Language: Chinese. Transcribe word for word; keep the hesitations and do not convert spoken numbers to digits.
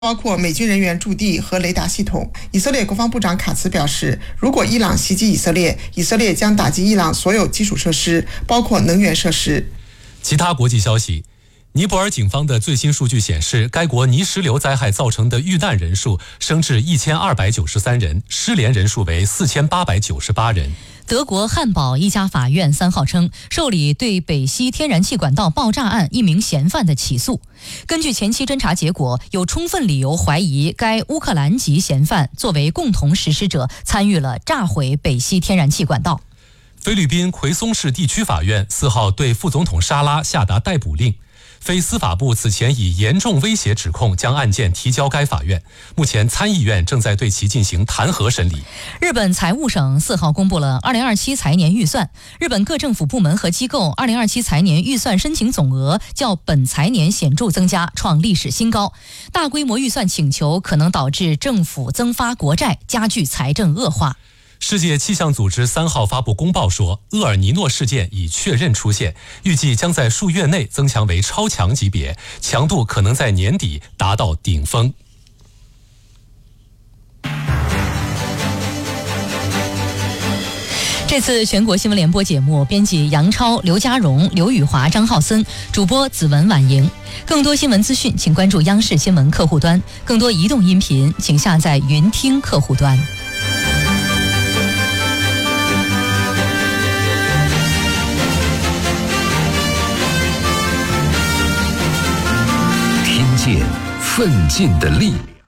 包括美军人员驻地和雷达系统。以色列国防部长卡茨表示，如果伊朗袭击以色列，以色列将打击伊朗所有基础设施，包括能源设施。 其他国际消息，尼泊尔警方的最新数据显示，该国泥石流灾害造成的遇难人数升至一千二百九十三人，失联人数为四千八百九十八人。 德国汉堡一家法院三号称，受理对北溪天然气管道爆炸案一名嫌犯的起诉。根据前期侦查结果，有充分理由怀疑该乌克兰籍嫌犯作为共同实施者，参与了炸毁北溪天然气管道。 菲律宾奎松市地区法院四号对副总统沙拉下达逮捕令。非司法部此前以严重威胁指控将案件提交该法院，目前参议院正在对其进行弹劾审理。 日本财务省四号公布了二零二七财年预算，日本各政府部门和机构二零二七财年预算申请总额较本财年显著增加，创历史新高。大规模预算请求可能导致政府增发国债，加剧财政恶化。 世界气象组织三号发布公报说，厄尔尼诺事件已确认出现，预计将在数月内增强为超强级别，强度可能在年底达到顶峰。 这次全国新闻联播节目，编辑杨超、刘家荣、刘宇华、张浩森，主播子文、婉莹。更多新闻资讯，请关注央视新闻客户端；更多移动音频，请下载云听客户端。 听见奋进的力。